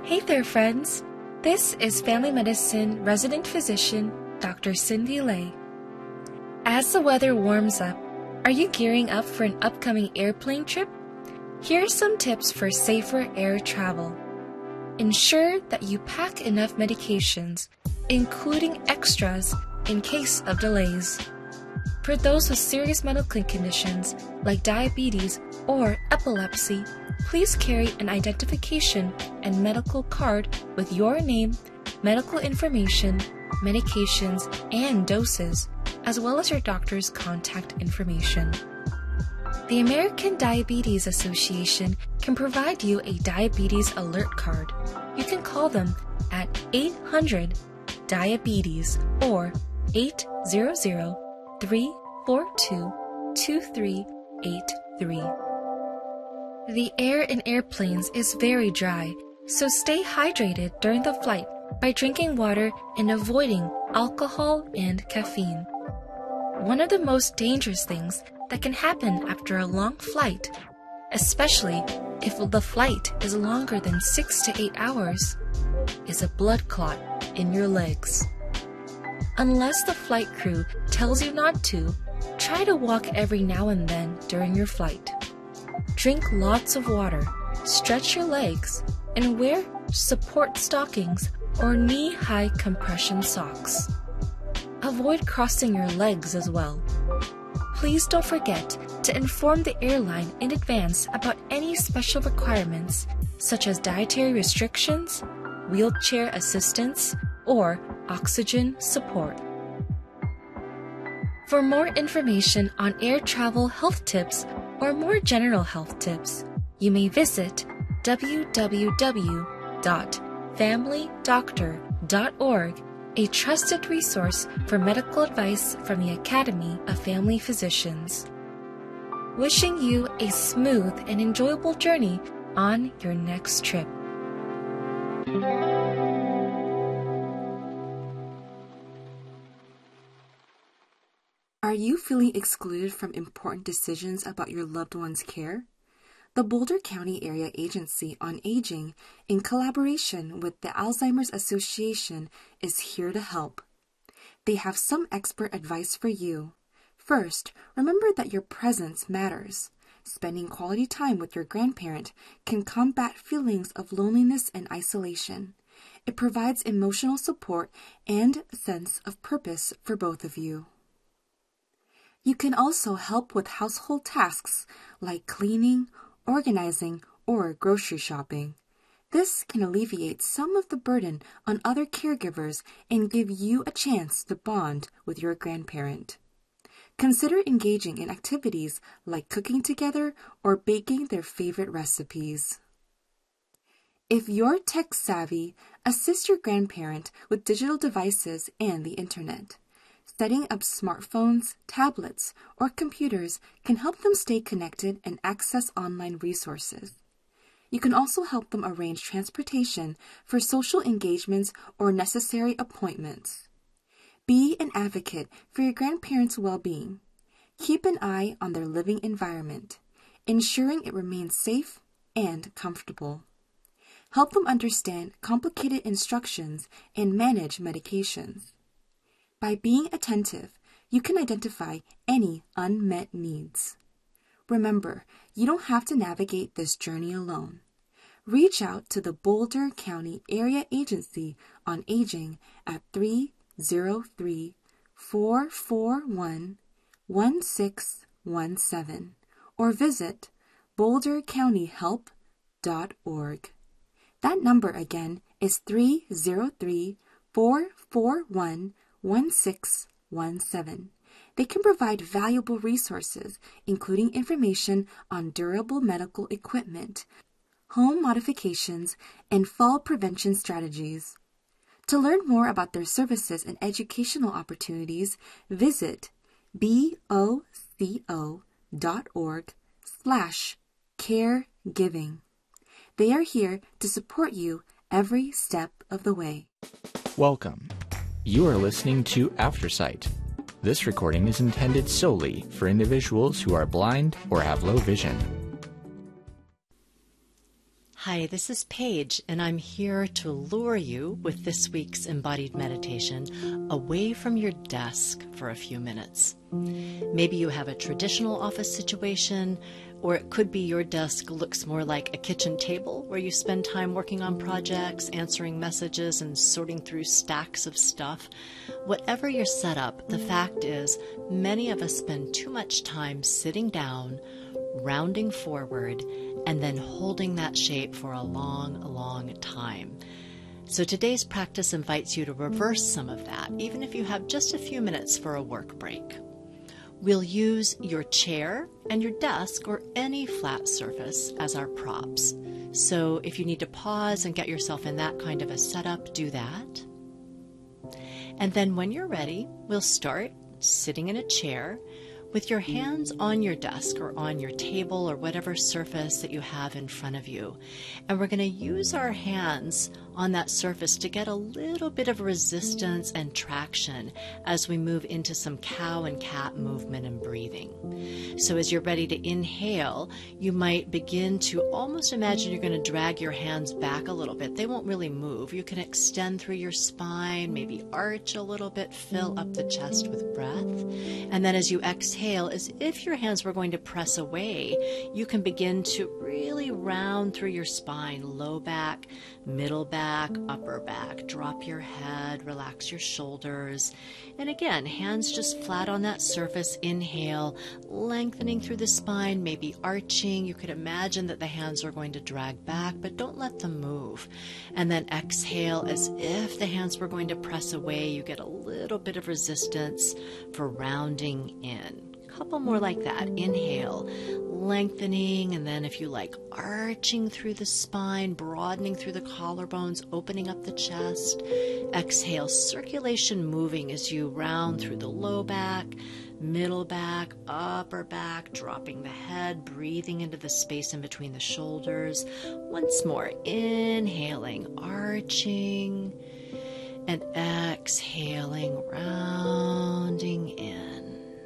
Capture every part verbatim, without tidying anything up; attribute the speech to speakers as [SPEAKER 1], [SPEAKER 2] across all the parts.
[SPEAKER 1] Hey there, friends. This is Family Medicine Resident Physician Doctor Cindy Lay. As the weather warms up, are you gearing up for an upcoming airplane trip? Here are some tips for safer air travel. Ensure that you pack enough medications, including extras, in case of delays. For those with serious medical conditions like diabetes or epilepsy, please carry an identification and medical card with your name, medical information, medications, and doses, as well as your doctor's contact information. The American Diabetes Association can provide you a diabetes alert card. You can call them at eight hundred diabetes or eight hundred, three four two, two three eight three. The air in airplanes is very dry, so stay hydrated during the flight by drinking water and avoiding alcohol and caffeine. One of the most dangerous things that can happen after a long flight, especially if the flight is longer than six to eight hours, is a blood clot in your legs. Unless the flight crew tells you not to, try to walk every now and then during your flight. Drink lots of water, stretch your legs, and wear support stockings or knee-high compression socks. Avoid crossing your legs as well. Please don't forget to inform the airline in advance about any special requirements, such as dietary restrictions, wheelchair assistance, or oxygen support. For more information on air travel health tips or more general health tips, you may visit w w w dot family doctor dot org, a trusted resource for medical advice from the Academy of Family Physicians. Wishing you a smooth and enjoyable journey on your next trip.
[SPEAKER 2] Are you feeling excluded from important decisions about your loved one's care? The Boulder County Area Agency on Aging, in collaboration with the Alzheimer's Association, is here to help. They have some expert advice for you. First, remember that your presence matters. Spending quality time with your grandparent can combat feelings of loneliness and isolation. It provides emotional support and a sense of purpose for both of you. You can also help with household tasks like cleaning, organizing, or grocery shopping. This can alleviate some of the burden on other caregivers and give you a chance to bond with your grandparent. Consider engaging in activities like cooking together or baking their favorite recipes. If you're tech-savvy, assist your grandparent with digital devices and the internet. Setting up smartphones, tablets, or computers can help them stay connected and access online resources. You can also help them arrange transportation for social engagements or necessary appointments. Be an advocate for your grandparents' well-being. Keep an eye on their living environment, ensuring it remains safe and comfortable. Help them understand complicated instructions and manage medications. By being attentive, you can identify any unmet needs. Remember, you don't have to navigate this journey alone. Reach out to the Boulder County Area Agency on Aging at three oh three, four four one, one six one seven or visit boulder county help dot org. That number again is three oh three, four four one, one six one seven. They can provide valuable resources, including information on durable medical equipment, home modifications, and fall prevention strategies. To learn more about their services and educational opportunities, visit boco.org slash caregiving. They are here to support you every step of the way.
[SPEAKER 3] Welcome. You are listening to Aftersight. This recording is intended solely for individuals who are blind or have low vision.
[SPEAKER 4] Hi, this is Paige, and I'm here to lure you with this week's embodied meditation away from your desk for a few minutes. Maybe you have a traditional office situation, or it could be your desk looks more like a kitchen table where you spend time working on projects, answering messages, and sorting through stacks of stuff. Whatever your setup, the fact is many of us spend too much time sitting down, rounding forward, and then holding that shape for a long, long time. So today's practice invites you to reverse some of that, even if you have just a few minutes for a work break. We'll use your chair and your desk or any flat surface as our props. So if you need to pause and get yourself in that kind of a setup, do that. And then when you're ready, we'll start sitting in a chair with your hands on your desk or on your table or whatever surface that you have in front of you. And we're going to use our hands on that surface to get a little bit of resistance and traction as we move into some cow and cat movement and breathing. So as you're ready to inhale, you might begin to almost imagine you're going to drag your hands back a little bit. They won't really move. You can extend through your spine, maybe arch a little bit, fill up the chest with breath. And then as you exhale, as if your hands were going to press away, you can begin to really round through your spine, low back, middle back, upper back. Drop your head, relax your shoulders. And again, hands just flat on that surface. Inhale, lengthening through the spine, maybe arching. You could imagine that the hands are going to drag back, but don't let them move. And then exhale as if the hands were going to press away. You get a little bit of resistance for rounding in. Couple more like that. Inhale, lengthening, and then if you like, arching through the spine, broadening through the collarbones, opening up the chest. Exhale, circulation moving as you round through the low back, middle back, upper back, dropping the head, breathing into the space in between the shoulders. Once more, inhaling, arching, and exhaling, rounding in.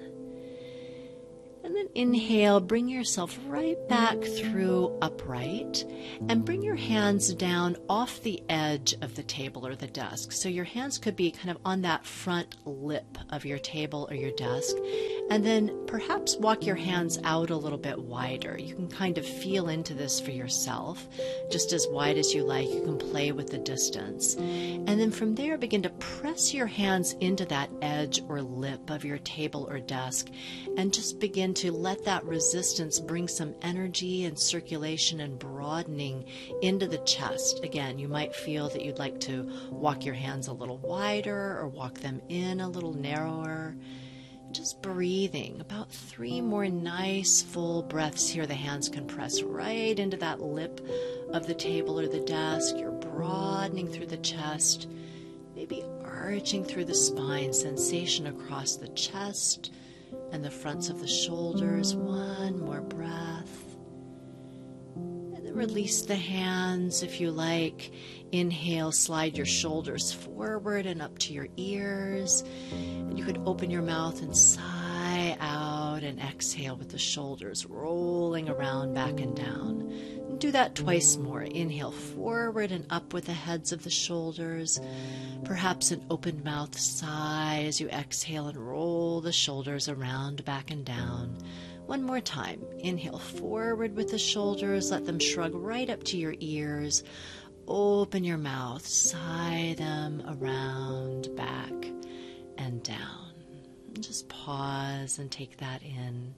[SPEAKER 4] And then inhale, bring yourself right back through upright and bring your hands down off the edge of the table or the desk. So your hands could be kind of on that front lip of your table or your desk. And then perhaps walk your hands out a little bit wider. You can kind of feel into this for yourself, just as wide as you like. You can play with the distance. And then from there, begin to press your hands into that edge or lip of your table or desk and just begin to let that resistance bring some energy and circulation and broadening into the chest. Again, you might feel that you'd like to walk your hands a little wider or walk them in a little narrower. Just breathing, about three more nice full breaths here. The hands can press right into that lip of the table or the desk. You're broadening through the chest, maybe arching through the spine, sensation across the chest and the fronts of the shoulders. One more breath. And then release the hands if you like. Inhale, slide your shoulders forward and up to your ears. And you could open your mouth and sigh out and exhale with the shoulders rolling around back and down. And do that twice more. Inhale forward and up with the heads of the shoulders. Perhaps an open mouth sigh as you exhale and roll the shoulders around back and down. One more time. Inhale forward with the shoulders. Let them shrug right up to your ears. Open your mouth, sigh them around, back and down. And just pause and take that in.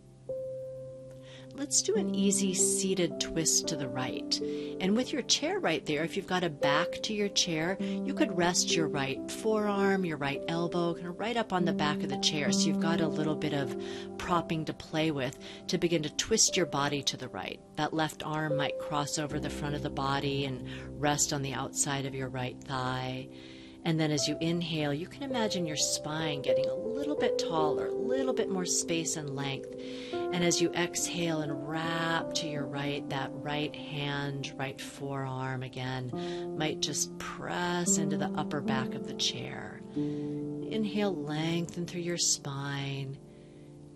[SPEAKER 4] Let's do an easy seated twist to the right. And with your chair right there, if you've got a back to your chair, you could rest your right forearm, your right elbow, kind of right up on the back of the chair. So you've got a little bit of propping to play with to begin to twist your body to the right. That left arm might cross over the front of the body and rest on the outside of your right thigh. And then as you inhale, you can imagine your spine getting a little bit taller, a little bit more space and length. And as you exhale and wrap to your right, that right hand, right forearm again might just press into the upper back of the chair. Inhale, lengthen through your spine.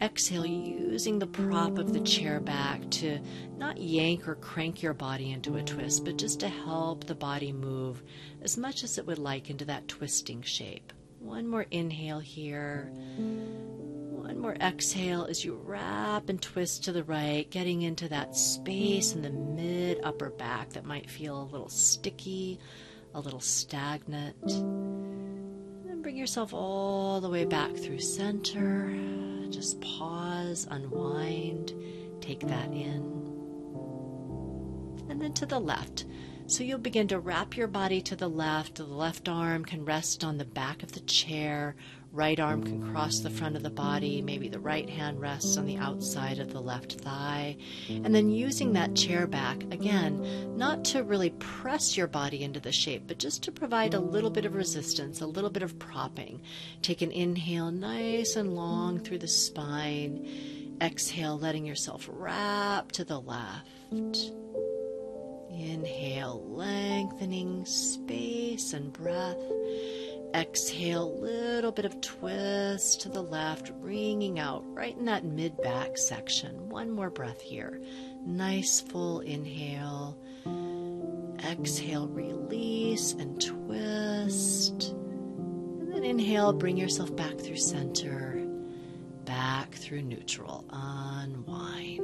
[SPEAKER 4] exhale, using the prop of the chair back to not yank or crank your body into a twist, but just to help the body move as much as it would like into that twisting shape. One more inhale here. One more exhale as you wrap and twist to the right, getting into that space in the mid-upper back that might feel a little sticky, a little stagnant. And then bring yourself all the way back through center. Just pause, unwind, take that in. And then to the left. So you'll begin to wrap your body to the left. The left arm can rest on the back of the chair. Right arm can cross the front of the body. Maybe the right hand rests on the outside of the left thigh. And then using that chair back, again, not to really press your body into the shape, but just to provide a little bit of resistance, a little bit of propping. Take an inhale nice and long through the spine. Exhale, letting yourself wrap to the left. Inhale, lengthening space and breath. Exhale, little bit of twist to the left, wringing out right in that mid-back section. One more breath here. Nice full inhale. Exhale, release and twist. And then inhale, bring yourself back through center, back through neutral. Unwind.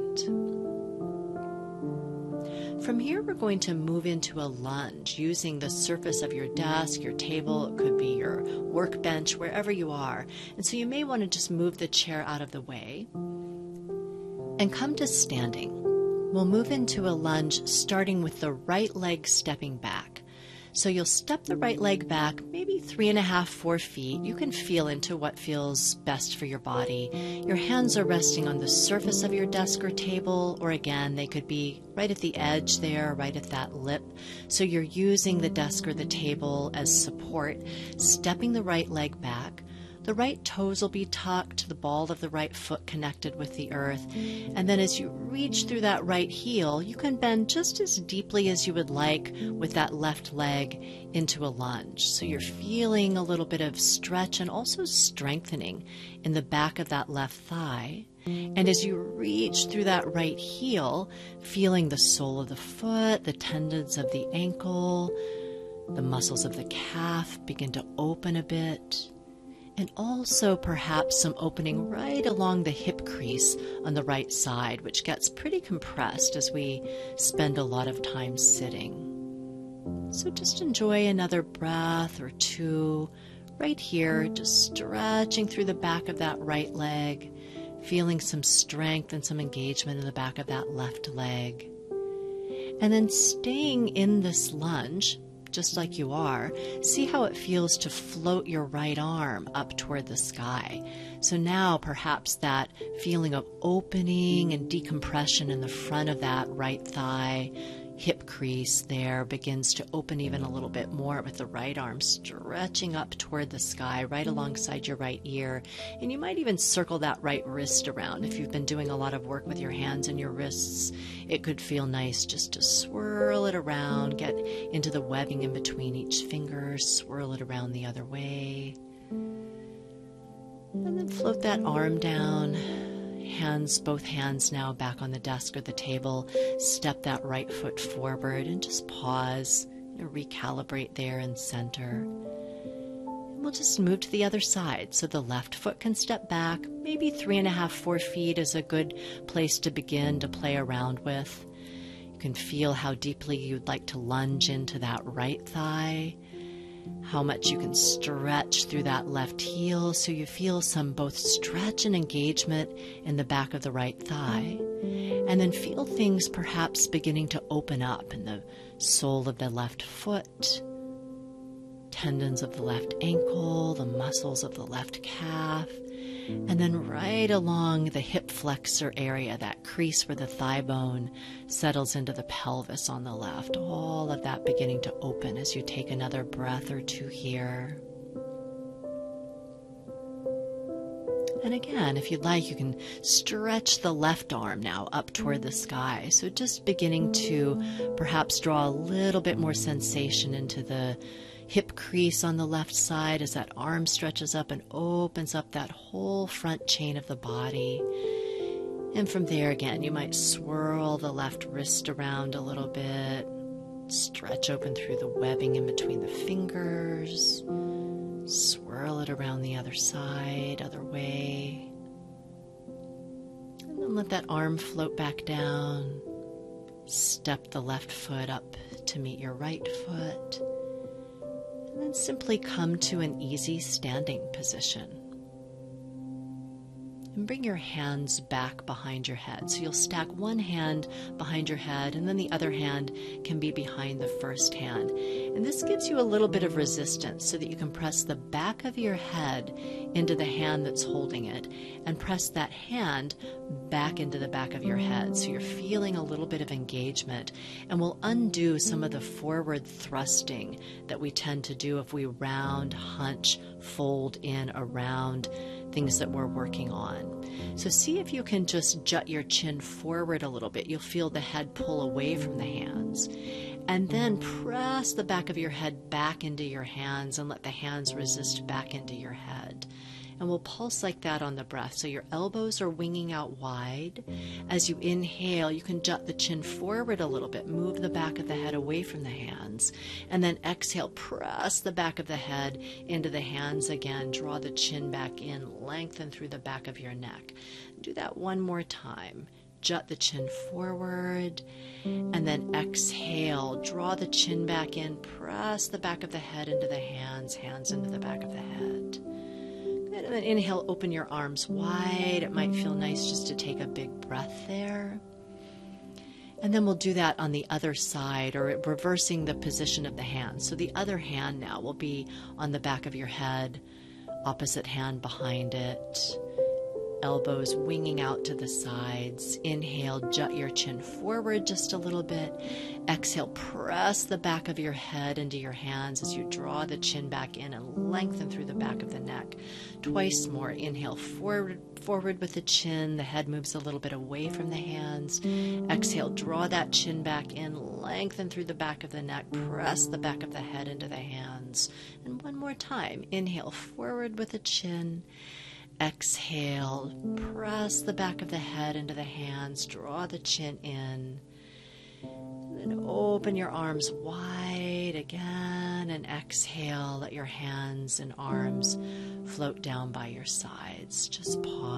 [SPEAKER 4] From here, we're going to move into a lunge using the surface of your desk, your table. It could be your workbench, wherever you are. And so you may want to just move the chair out of the way and come to standing. We'll move into a lunge starting with the right leg stepping back. So you'll step the right leg back, maybe three and a half, four feet. You can feel into what feels best for your body. Your hands are resting on the surface of your desk or table, or again, they could be right at the edge there, right at that lip. So you're using the desk or the table as support, stepping the right leg back. The right toes will be tucked, the ball of the right foot connected with the earth. And then as you reach through that right heel, you can bend just as deeply as you would like with that left leg into a lunge. So you're feeling a little bit of stretch and also strengthening in the back of that left thigh. And as you reach through that right heel, feeling the sole of the foot, the tendons of the ankle, the muscles of the calf begin to open a bit. And also perhaps some opening right along the hip crease on the right side, which gets pretty compressed as we spend a lot of time sitting. So just enjoy another breath or two right here, just stretching through the back of that right leg, feeling some strength and some engagement in the back of that left leg. And then staying in this lunge, just like you are, see how it feels to float your right arm up toward the sky. So now perhaps that feeling of opening and decompression in the front of that right thigh, hip crease there begins to open even a little bit more with the right arm stretching up toward the sky right alongside your right ear. And you might even circle that right wrist around. If you've been doing a lot of work with your hands and your wrists, it could feel nice just to swirl it around, get into the webbing in between each finger, swirl it around the other way. And then float that arm down. Hands, both hands now back on the desk or the table. Step that right foot forward and just pause, you know, recalibrate there in center. And we'll just move to the other side. So the left foot can step back. Maybe three and a half, four feet is a good place to begin to play around with. You can feel how deeply you'd like to lunge into that right thigh, how much you can stretch through that left heel so you feel some both stretch and engagement in the back of the right thigh. And then feel things perhaps beginning to open up in the sole of the left foot, tendons of the left ankle, the muscles of the left calf, and then right along the hip flexor area, that crease where the thigh bone settles into the pelvis on the left. All of that beginning to open as you take another breath or two here. And again, if you'd like, you can stretch the left arm now up toward the sky. So just beginning to perhaps draw a little bit more sensation into the hip crease on the left side as that arm stretches up and opens up that whole front chain of the body. And from there again, you might swirl the left wrist around a little bit, stretch open through the webbing in between the fingers, swirl it around the other side, other way. And then let that arm float back down. Step the left foot up to meet your right foot. And then simply come to an easy standing position. And bring your hands back behind your head. So you'll stack one hand behind your head, and then the other hand can be behind the first hand. And this gives you a little bit of resistance so that you can press the back of your head into the hand that's holding it, and press that hand back into the back of your head. So you're feeling a little bit of engagement, and will undo some of the forward thrusting that we tend to do if we round, hunch, fold in around things that we're working on. So see if you can just jut your chin forward a little bit. You'll feel the head pull away from the hands. And then press the back of your head back into your hands and let the hands resist back into your head. And we'll pulse like that on the breath. So your elbows are winging out wide. As you inhale, you can jut the chin forward a little bit. Move the back of the head away from the hands. And then exhale, press the back of the head into the hands again. Draw the chin back in, lengthen through the back of your neck. Do that one more time. Jut the chin forward, and then exhale. Draw the chin back in, press the back of the head into the hands, hands into the back of the head. And then inhale, open your arms wide. It might feel nice just to take a big breath there. And then we'll do that on the other side, or reversing the position of the hand. So the other hand now will be on the back of your head, opposite hand behind it. Elbows winging out to the sides. Inhale, jut your chin forward just a little bit. Exhale, press the back of your head into your hands as you draw the chin back in and lengthen through the back of the neck. Twice more. Inhale, forward, forward with the chin. The head moves a little bit away from the hands. Exhale, draw that chin back in, lengthen through the back of the neck. Press the back of the head into the hands. And one more time. Inhale, forward with the chin. Exhale, press the back of the head into the hands, draw the chin in, and open your arms wide again, and exhale, let your hands and arms float down by your sides. Just pause.